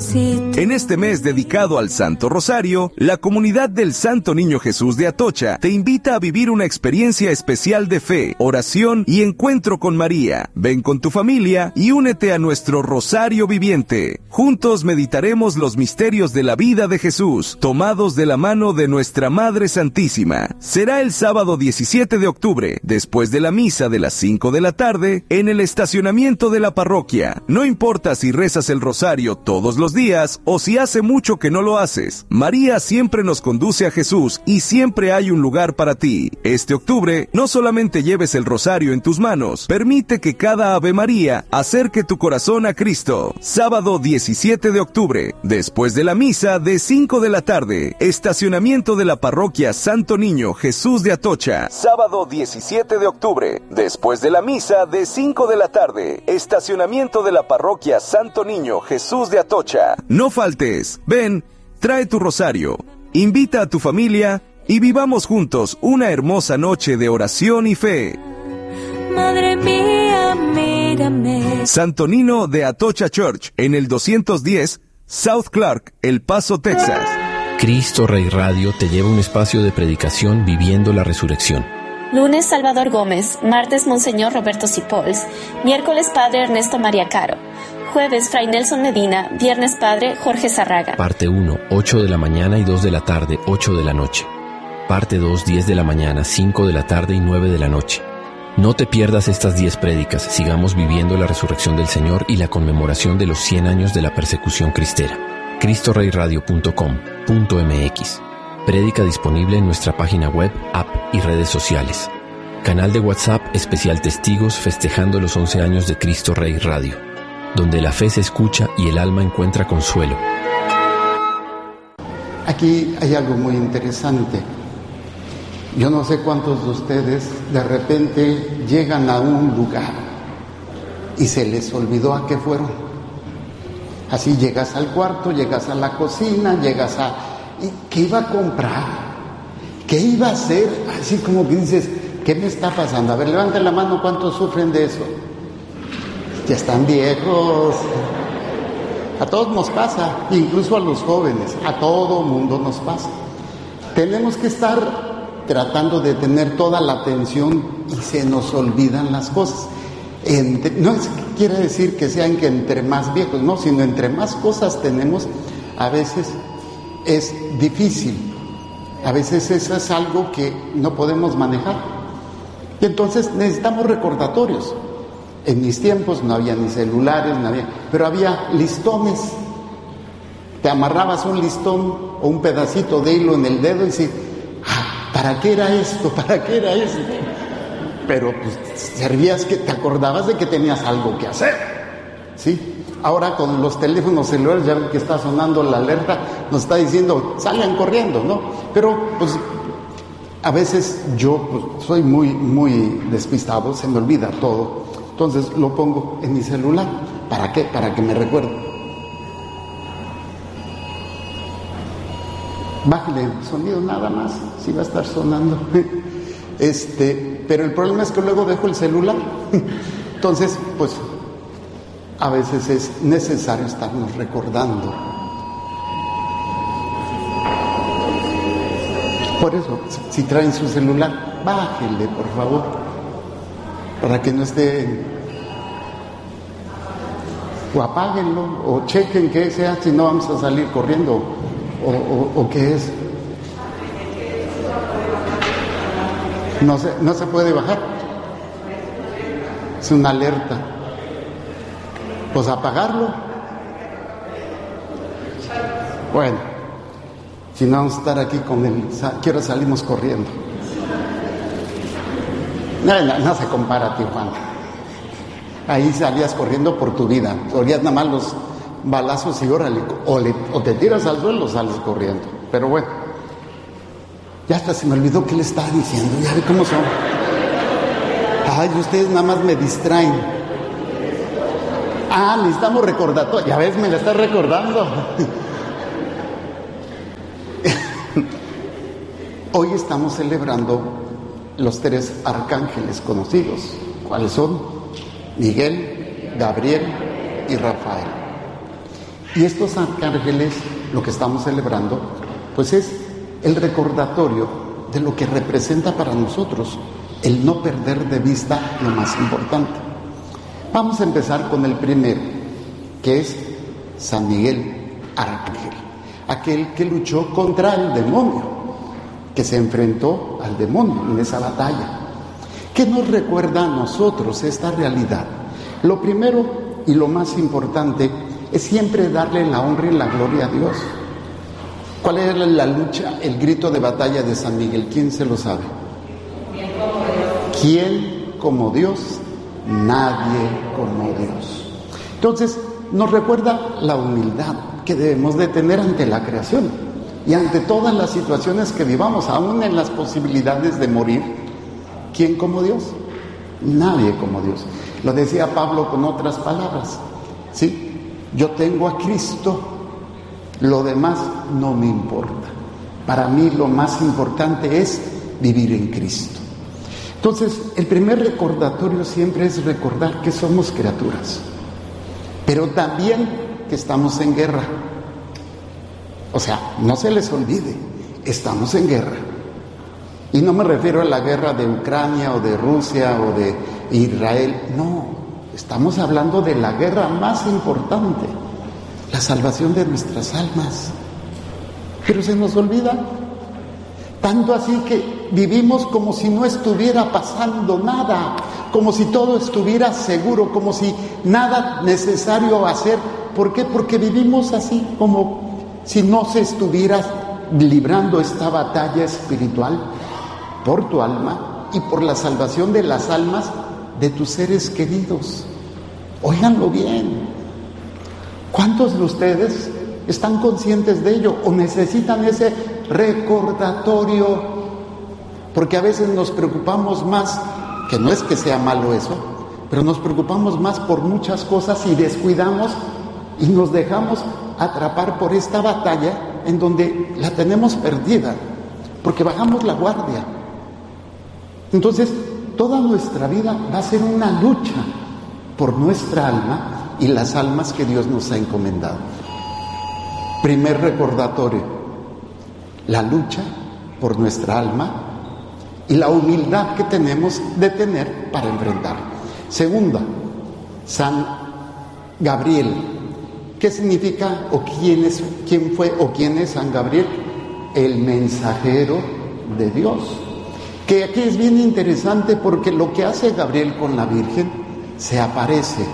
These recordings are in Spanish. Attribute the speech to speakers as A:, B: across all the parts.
A: En este mes dedicado al Santo Rosario, la comunidad del Santo Niño Jesús de Atocha te invita a vivir una experiencia especial de fe, oración y encuentro con María. Ven con tu familia y únete a nuestro Rosario Viviente. Juntos meditaremos los misterios de la vida de Jesús, tomados de la mano de nuestra Madre Santísima. Será el sábado 17 de octubre, después de la misa de las 5 de la tarde, en el estacionamiento de la parroquia. No importa si rezas el rosario todos los días o si hace mucho que no lo haces. María siempre nos conduce a Jesús y siempre hay un lugar para ti. Este octubre, no solamente lleves el rosario en tus manos, permite que cada Ave María acerque tu corazón a Cristo. Sábado 17 de octubre, después de la misa de 5 de la tarde, estacionamiento de la parroquia Santo Niño Jesús de Atocha. Sábado 17 de octubre, después de la misa de 5 de la tarde, estacionamiento de la parroquia Santo Niño Jesús de Atocha. No faltes, ven, trae tu rosario, invita a tu familia y vivamos juntos una hermosa noche de oración y fe.
B: Madre mía, mírame.
A: Santo Nino de Atocha Church, en el 210 South Clark, El Paso, Texas.
C: Cristo Rey Radio te lleva a un espacio de predicación viviendo la resurrección.
D: Lunes, Salvador Gómez. Martes, Monseñor Roberto Sipols. Miércoles, Padre Ernesto María Caro. Jueves, Fray Nelson Medina. Viernes, Padre Jorge Zarraga.
C: Parte 1, 8 de la mañana y 2 de la tarde, 8 de la noche. Parte 2, 10 de la mañana, 5 de la tarde y 9 de la noche. No te pierdas estas 10 prédicas. Sigamos viviendo la resurrección del Señor y la conmemoración de los 100 años de la persecución cristera. CristoReyRadio.com.mx. Prédica disponible en nuestra página web, app y redes sociales. Canal de WhatsApp especial Testigos festejando los 11 años de Cristo Rey Radio, donde la fe se escucha y el alma encuentra consuelo.
E: Aquí hay algo muy interesante. Yo no sé cuántos de ustedes de repente llegan a un lugar y se les olvidó a qué fueron. Así llegas al cuarto, llegas a la cocina, llegas a... ¿Y qué iba a comprar? ¿Qué iba a hacer? Así como que dices, ¿qué me está pasando? A ver, levanten la mano, ¿cuántos sufren de eso? Ya están viejos. A todos nos pasa, incluso a los jóvenes, a todo mundo nos pasa. Tenemos que estar tratando de tener toda la atención y se nos olvidan las cosas. No quiere decir que sean que entre más viejos, no, sino entre más cosas tenemos, a veces es difícil. A veces eso es algo que no podemos manejar. Y entonces necesitamos recordatorios. En mis tiempos no había ni celulares, pero había listones. Te amarrabas un listón o un pedacito de hilo en el dedo y decías, ¿para qué era esto? ¿Para qué era esto? Pero pues servías que te acordabas de que tenías algo que hacer, ¿sí? Ahora con los teléfonos celulares ya ven que está sonando la alerta, nos está diciendo, salgan corriendo, ¿no? Pero pues a veces yo soy muy despistado, se me olvida todo. Entonces lo pongo en mi celular. ¿Para qué? Para que me recuerde. Bájale el sonido nada más, si va a estar sonando. Pero el problema es que luego dejo el celular. Entonces, pues, a veces es necesario estarnos recordando. Por eso, si traen su celular, bájenle, por favor, para que no esté, o apáguenlo, o chequen qué sea, si no vamos a salir corriendo, o qué es. No se puede bajar. Es una alerta. Pues apagarlo. Bueno, si no vamos a estar aquí con el... ¿Qué hora salimos corriendo? No se compara a Tijuana. Ahí salías corriendo por tu vida. Oías nada más los balazos y órale. O te tiras al suelo o sales corriendo. Pero bueno. Ya hasta se me olvidó qué le estaba diciendo. Ya ve cómo son. Ay, ustedes nada más me distraen. Necesitamos recordatorio. Ya ves, me la estás recordando. Hoy estamos celebrando los 3 arcángeles conocidos. ¿Cuáles son? Miguel, Gabriel y Rafael. Y estos arcángeles, lo que estamos celebrando, pues es el recordatorio de lo que representa para nosotros el no perder de vista lo más importante. Vamos a empezar con el primero, que es San Miguel Arcángel, aquel que luchó contra el demonio, que se enfrentó al demonio en esa batalla. ¿Qué nos recuerda a nosotros esta realidad? Lo primero y lo más importante es siempre darle la honra y la gloria a Dios. ¿Cuál era la lucha, el grito de batalla de San Miguel? ¿Quién se lo sabe? ¿Quién como Dios? Nadie como Dios. Entonces, nos recuerda la humildad que debemos de tener ante la creación y ante todas las situaciones que vivamos, aún en las posibilidades de morir. ¿Quién como Dios? Nadie como Dios. Lo decía Pablo con otras palabras, ¿sí? Yo tengo a Cristo, lo demás no me importa. Para mí lo más importante es vivir en Cristo. Entonces, el primer recordatorio siempre es recordar que somos criaturas, pero también que estamos en guerra. O sea, no se les olvide, estamos en guerra. Y no me refiero a la guerra de Ucrania o de Rusia o de Israel, no, estamos hablando de la guerra más importante, la salvación de nuestras almas. Pero se nos olvida, tanto así que vivimos como si no estuviera pasando nada, como si todo estuviera seguro, como si nada necesario hacer. ¿Por qué? Porque vivimos así, como si no se estuviera librando esta batalla espiritual por tu alma y por la salvación de las almas de tus seres queridos. Óiganlo bien. ¿Cuántos de ustedes están conscientes de ello o necesitan ese recordatorio? Porque a veces nos preocupamos más, que no es que sea malo eso, pero nos preocupamos más por muchas cosas y descuidamos y nos dejamos atrapar por esta batalla en donde la tenemos perdida, porque bajamos la guardia. Entonces, toda nuestra vida va a ser una lucha por nuestra alma y las almas que Dios nos ha encomendado. Primer recordatorio, la lucha por nuestra alma y la humildad que tenemos de tener para enfrentar. Segunda, San Gabriel. ¿Qué significa o quién fue o quién es San Gabriel? El mensajero de Dios. Que aquí es bien interesante porque lo que hace Gabriel con la Virgen, se aparece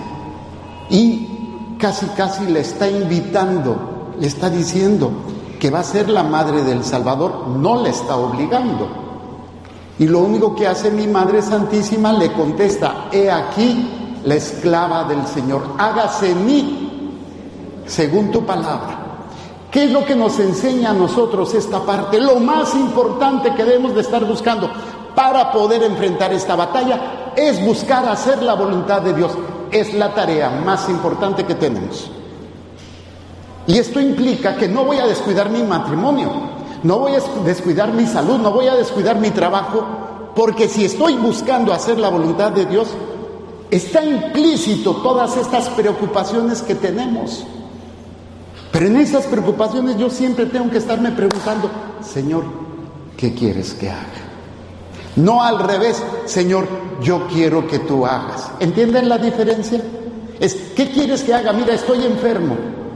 E: y casi le está invitando, le está diciendo que va a ser la madre del Salvador, no le está obligando. Y lo único que hace mi Madre Santísima, le contesta: he aquí la esclava del Señor, hágase en mí según tu palabra. ¿Qué es lo que nos enseña a nosotros esta parte? Lo más importante que debemos de estar buscando para poder enfrentar esta batalla es buscar hacer la voluntad de Dios. Es la tarea más importante que tenemos. Y esto implica que no voy a descuidar mi matrimonio, no voy a descuidar mi salud, no voy a descuidar mi trabajo, porque si estoy buscando hacer la voluntad de Dios, está implícito todas estas preocupaciones que tenemos. Pero en esas preocupaciones yo siempre tengo que estarme preguntando: Señor, ¿qué quieres que haga? No al revés: Señor, yo quiero que tú hagas. ¿Entienden la diferencia? Es: ¿qué quieres que haga? Mira, estoy enfermo.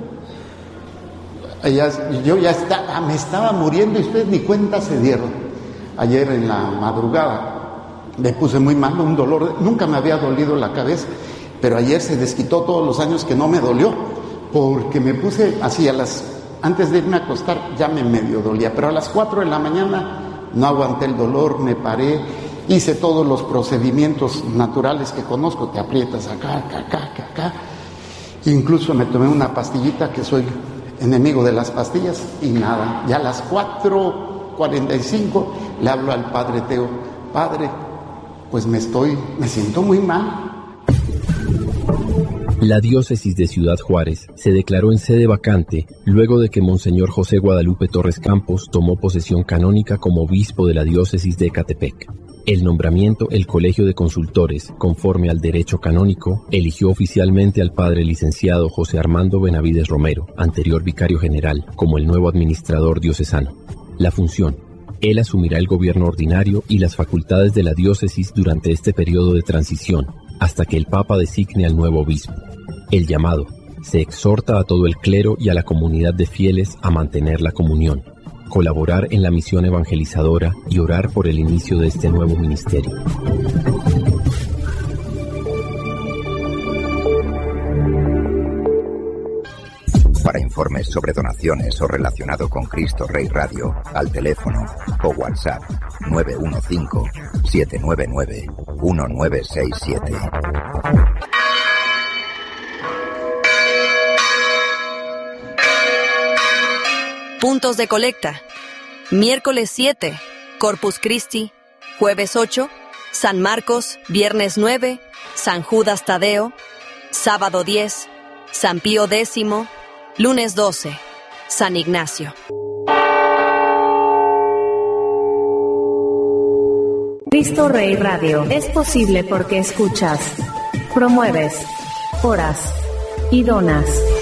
E: Yo ya me estaba muriendo y ustedes ni cuenta se dieron. Ayer en la madrugada me puse muy mal, un dolor, nunca me había dolido la cabeza, pero ayer se desquitó todos los años que no me dolió, porque me puse así antes de irme a acostar ya me medio dolía, pero a las 4 de la mañana no aguanté el dolor, me paré, hice todos los procedimientos naturales que conozco, te aprietas acá, incluso me tomé una pastillita, que soy enemigo de las pastillas, y nada, ya a las 4:45 le hablo al Padre Teo: Padre, pues me siento muy mal.
C: La diócesis de Ciudad Juárez se declaró en sede vacante luego de que Monseñor José Guadalupe Torres Campos tomó posesión canónica como obispo de la diócesis de Ecatepec. El nombramiento, el Colegio de Consultores, conforme al derecho canónico, eligió oficialmente al padre licenciado José Armando Benavides Romero, anterior vicario general, como el nuevo administrador diocesano. La función: él asumirá el gobierno ordinario y las facultades de la diócesis durante este periodo de transición, hasta que el Papa designe al nuevo obispo. El llamado: se exhorta a todo el clero y a la comunidad de fieles a mantener la comunión, colaborar en la misión evangelizadora y orar por el inicio de este nuevo ministerio.
F: Para informes sobre donaciones o relacionado con Cristo Rey Radio, al teléfono o WhatsApp 915-799-1967.
G: Puntos de colecta: miércoles 7, Corpus Christi; jueves 8, San Marcos; viernes 9, San Judas Tadeo; sábado 10, San Pío X; lunes 12, San Ignacio.
H: Cristo Rey Radio es posible porque escuchas, promueves, oras y donas.